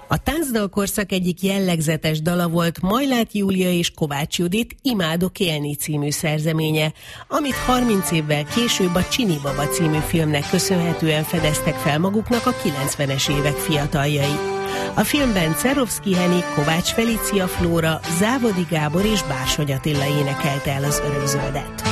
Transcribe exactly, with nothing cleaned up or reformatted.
A táncdalkorszak egyik jellegzetes dala volt Majlát Júlia és Kovács Judit Imádok élni című szerzeménye, amit harminc évvel később a Csini Baba című filmnek köszönhetően fedeztek fel maguknak a kilencvenes évek fiataljai. A filmben Cerovszky Henning, Kovács Felícia Flóra, Závodi Gábor és Bársony Attila énekelte el az Örökzöldet.